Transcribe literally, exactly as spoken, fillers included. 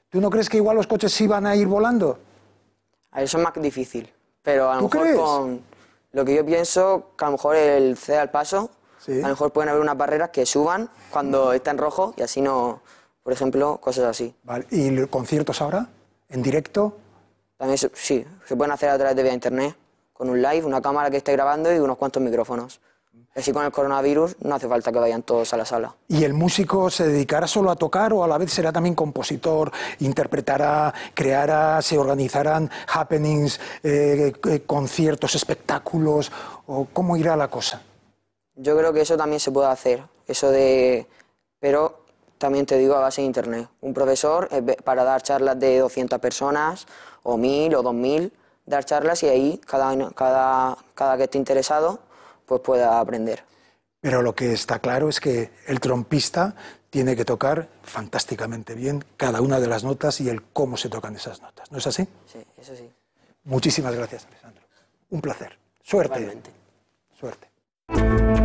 ¿Tú no crees que igual los coches sí van a ir volando? A eso es más difícil, pero a lo ¿Tú mejor crees? con lo que yo pienso, que a lo mejor el ceder al paso, Sí. a lo mejor pueden haber unas barreras que suban cuando está en rojo y así no, por ejemplo, cosas así. Vale. ¿Y los conciertos ahora? ¿En directo? También se- sí, se pueden hacer a través de vía internet, con un live, una cámara que esté grabando y unos cuantos micrófonos. Así con el coronavirus no hace falta que vayan todos a la sala. ¿Y el músico se dedicará solo a tocar o a la vez será también compositor, interpretará, creará, se organizarán happenings, eh, eh, conciertos, espectáculos? ¿O cómo irá la cosa? Yo creo que eso también se puede hacer, eso de... Pero también te digo a base de internet. Un profesor eh, ve- para dar charlas de doscientas personas, o mil o dos mil, dar charlas y ahí cada, año- cada, cada que esté interesado pues pueda aprender. Pero lo que está claro es que el trompista tiene que tocar fantásticamente bien cada una de las notas y el cómo se tocan esas notas. ¿No es así? Sí, eso sí. Muchísimas gracias, Alessandro. Un placer. Suerte. Igualmente. Suerte.